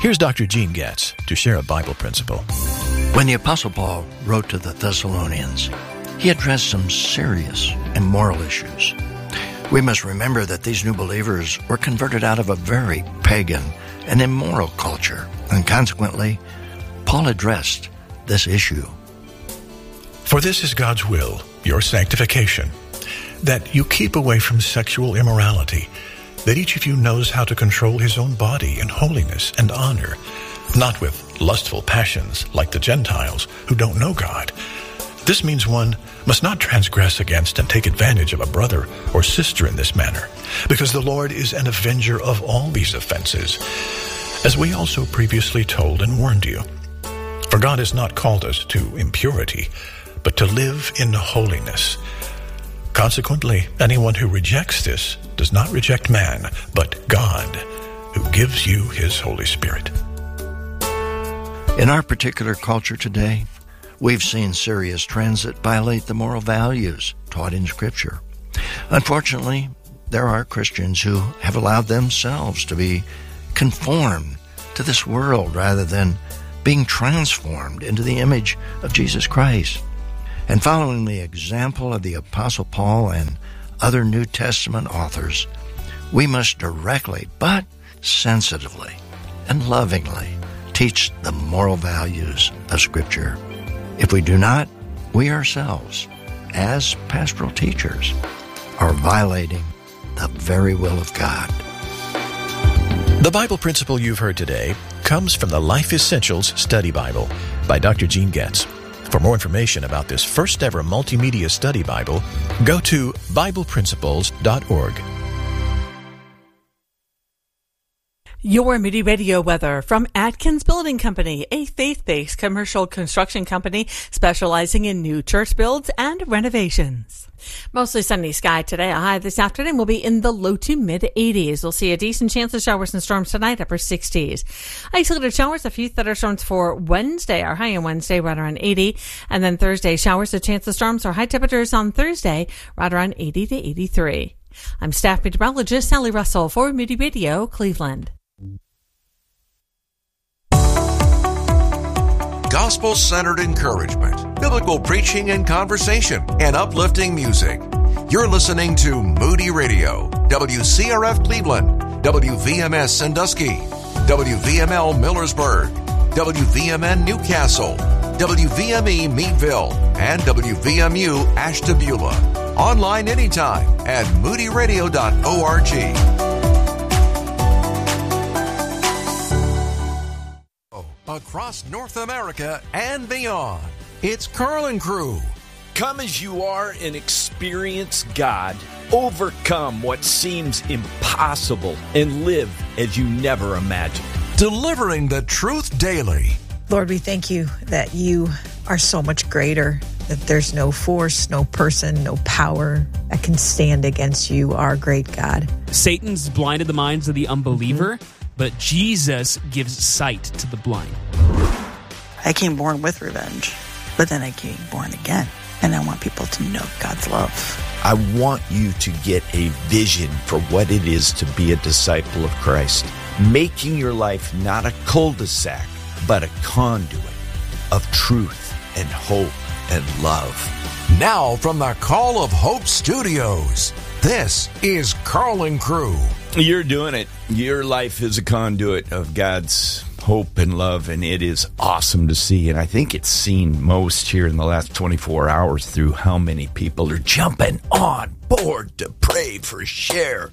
Here's Dr. Gene Getz to share a Bible principle. When the Apostle Paul wrote to the Thessalonians, he addressed some serious and moral issues. We must remember that these new believers were converted out of a very pagan and immoral culture, and consequently, Paul addressed this issue. For this is God's will, your sanctification, that you keep away from sexual immorality, that each of you knows how to control his own body in holiness and honor, not with lustful passions like the Gentiles who don't know God. This means one must not transgress against and take advantage of a brother or sister in this manner, because the Lord is an avenger of all these offenses, as we also previously told and warned you. For God has not called us to impurity, but to live in holiness. Consequently, anyone who rejects this does not reject man, but God, who gives you his Holy Spirit. In our particular culture today, we've seen serious trends that violate the moral values taught in Scripture. Unfortunately, there are Christians who have allowed themselves to be conformed to this world rather than being transformed into the image of Jesus Christ. And following the example of the Apostle Paul and other New Testament authors, we must directly but sensitively and lovingly teach the moral values of Scripture. If we do not, we ourselves, as pastoral teachers, are violating the very will of God. The Bible principle you've heard today comes from the Life Essentials Study Bible by Dr. Gene Getz. For more information about this first ever multimedia study Bible, go to BiblePrinciples.org. Your Moody Radio weather from Atkins Building Company, a faith-based commercial construction company specializing in new church builds and renovations. Mostly sunny sky today. A high this afternoon will be in the low to mid-80s. We'll see a decent chance of showers and storms tonight, upper 60s. Isolated showers, a few thunderstorms for Wednesday. Our high on Wednesday right around 80. And then Thursday, showers, a chance of storms or high temperatures on Thursday right around 80 to 83. I'm staff meteorologist Sally Russell for Moody Radio, Cleveland. Gospel-centered encouragement, biblical preaching and conversation, and uplifting music. You're listening to Moody Radio, WCRF Cleveland, WVMS Sandusky, WVML Millersburg, WVMN Newcastle, WVME Meadville, and WVMU Ashtabula. Online anytime at moodyradio.org. Across North America and beyond, it's Carl & Crew. Come as you are and experience God. Overcome what seems impossible and live as you never imagined. Delivering the truth daily. Lord, we thank you that you are so much greater, that there's no force, no person, no power that can stand against you, our great God. Satan's blinded the minds of the unbeliever, but Jesus gives sight to the blind. I came born with revenge, but then I came born again. And I want people to know God's love. I want you to get a vision for what it is to be a disciple of Christ. Making your life not a cul-de-sac, but a conduit of truth and hope and love. Now from the Call of Hope Studios, this is Carl & Crew. You're doing it. Your life is a conduit of God's hope and love, and it is awesome to see. And I think it's seen most here in the last 24 hours through how many people are jumping on board to pray for share.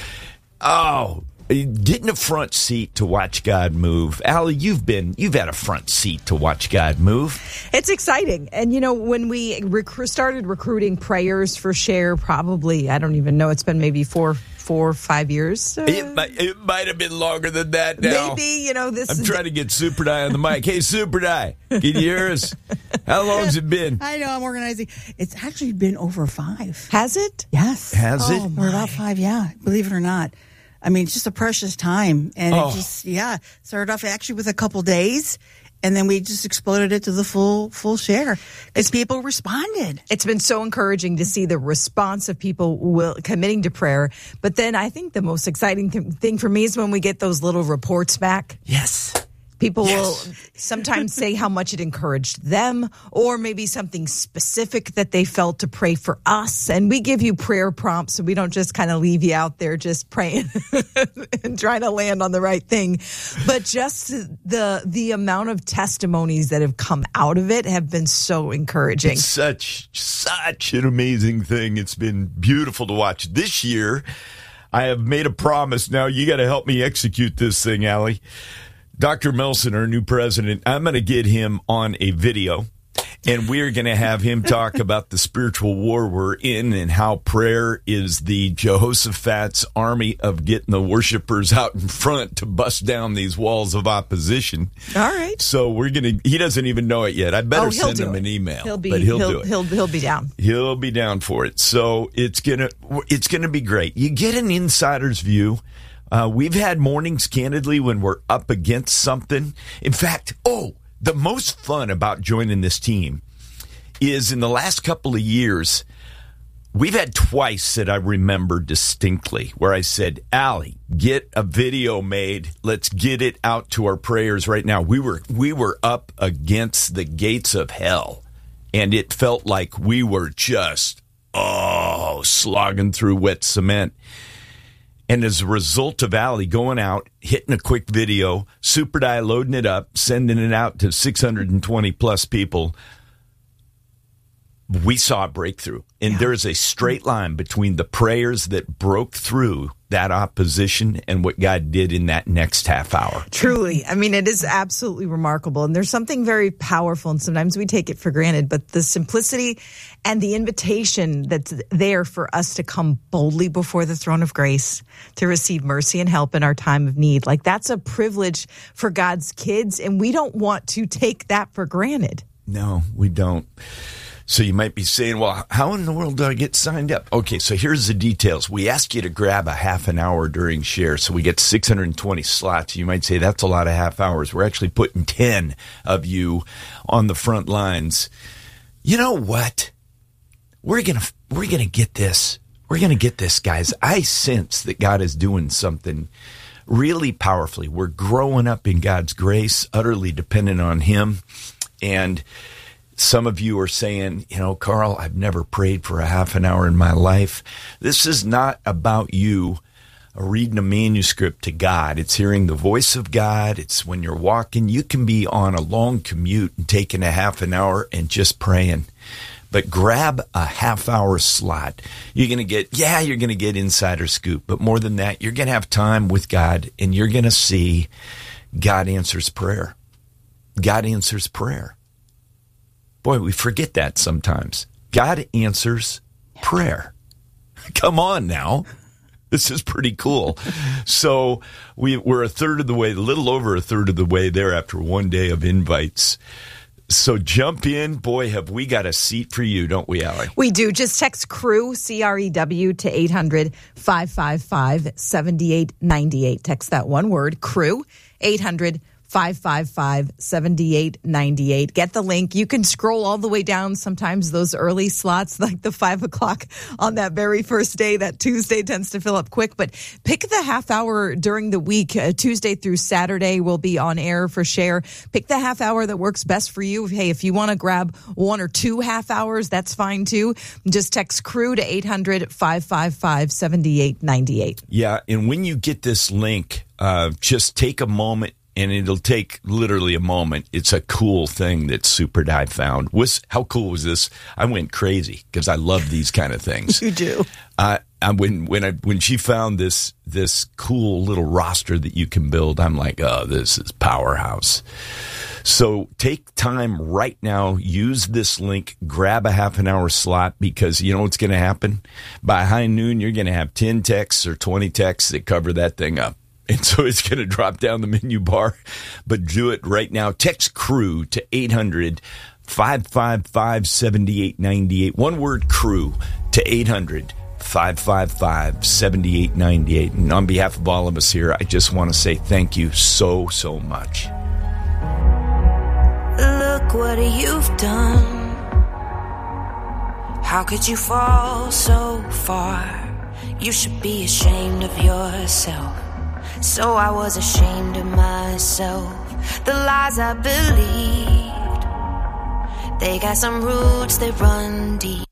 Oh, getting a front seat to watch God move. Allie, you've had a front seat to watch God move. It's exciting. And, you know, when we started recruiting prayers for share, probably, I don't even know, it's been maybe 4 or 5 years. It might have been longer than that now. Maybe, you know, I'm trying to get Super Die on the mic. Hey, Super Die, can you hear us? How long's it been? I know, I'm organizing. It's actually been over 5. Has it? Yes. Has it? We're about 5, yeah. Believe it or not. I mean, it's just a precious time. And it just, started off actually with a couple days. And then we just exploded it to the full share because people responded. It's been so encouraging to see the response of people committing to prayer. But then I think the most exciting thing for me is when we get those little reports back. Yes. People will sometimes say how much it encouraged them, or maybe something specific that they felt to pray for us. And we give you prayer prompts, so we don't just kind of leave you out there just praying and trying to land on the right thing. But just the amount of testimonies that have come out of it have been so encouraging. It's such an amazing thing. It's been beautiful to watch. This year, I have made a promise. Now you got to help me execute this thing, Allie. Dr. Melson, our new president, I'm going to get him on a video, and we're going to have him talk about the spiritual war we're in and how prayer is the Jehoshaphat's army of getting the worshipers out in front to bust down these walls of opposition. All right. So he doesn't even know it yet. I better send him an email. He'll be down. He'll be down for it. So it's gonna be great. You get an insider's view. We've had mornings, candidly, when we're up against something. In fact, the most fun about joining this team is in the last couple of years, we've had twice that I remember distinctly where I said, Allie, get a video made. Let's get it out to our prayers right now. We were up against the gates of hell, and it felt like we were just, slogging through wet cement. And as a result of Allie going out, hitting a quick video, SuperDie loading it up, sending it out to 620 plus people, we saw a breakthrough. And there is a straight line between the prayers that broke through that opposition and what God did in that next half hour. Truly. I mean, it is absolutely remarkable. And there's something very powerful, and sometimes we take it for granted, but the simplicity and the invitation that's there for us to come boldly before the throne of grace to receive mercy and help in our time of need. Like, that's a privilege for God's kids, and we don't want to take that for granted. No, we don't. So you might be saying, well, how in the world do I get signed up? Okay, so here's the details. We ask you to grab a half an hour during share, so we get 620 slots. You might say, that's a lot of half hours. We're actually putting 10 of you on the front lines. You know what? We're gonna get this. We're gonna get this, guys. I sense that God is doing something really powerfully. We're growing up in God's grace, utterly dependent on Him. And some of you are saying, Carl, I've never prayed for a half an hour in my life. This is not about you reading a manuscript to God. It's hearing the voice of God. It's when you're walking. You can be on a long commute and taking a half an hour and just praying. But grab a half hour slot. You're going to get insider scoop. But more than that, you're going to have time with God, and you're going to see God answers prayer. God answers prayer. Boy, we forget that sometimes. God answers prayer. Come on now. This is pretty cool. So we're a third of the way, a little over a third of the way there after one day of invites. So jump in. Boy, have we got a seat for you, don't we, Allie? We do. Just text CREW, C-R-E-W, to 800-555-7898. Text that one word, CREW, 800-555-7898. Get the link. You can scroll all the way down. Sometimes those early slots, like the 5 o'clock on that very first day, that Tuesday tends to fill up quick. But pick the half hour during the week. Tuesday through Saturday will be on air for share. Pick the half hour that works best for you. Hey, if you want to grab 1 or 2 half hours, that's fine too. Just text CREW to 800-555-7898. Yeah, and when you get this link, just take a moment. And it'll take literally a moment. It's a cool thing that SuperDie found. How cool was this? I went crazy because I love these kind of things. You do. When she found this cool little roster that you can build, I'm like, oh, this is powerhouse. So take time right now. Use this link. Grab a half an hour slot, because you know what's going to happen? By high noon, you're going to have 10 texts or 20 texts that cover that thing up. And so it's going to drop down the menu bar, but do it right now. Text CREW to 800-555-7898. One word, CREW, to 800-555-7898. And on behalf of all of us here, I just want to say thank you so, so much. Look what you've done. How could you fall so far? You should be ashamed of yourself. So I was ashamed of myself. the lies I believed. They got some roots that run deep.